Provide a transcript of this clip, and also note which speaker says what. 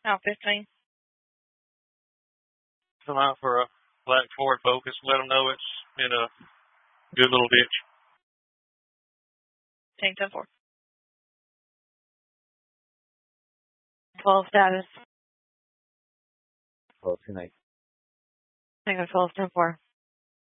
Speaker 1: Out 15.
Speaker 2: Come out for a black Ford Focus. Let them know it's in a good little ditch.
Speaker 1: 10-4. 12 status.
Speaker 3: 12 tonight.
Speaker 1: Tango 12-4.